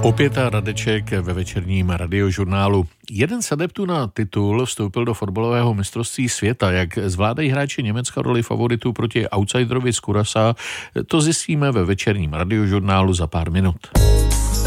Opět Radeček ve večerním radiožurnálu. Jeden z adeptů na titul vstoupil do fotbalového mistrovství světa. Jak zvládají hráči Německa roli favoritů proti outsiderovi z Curaçaa, to zjistíme ve večerním radiožurnálu za pár minut.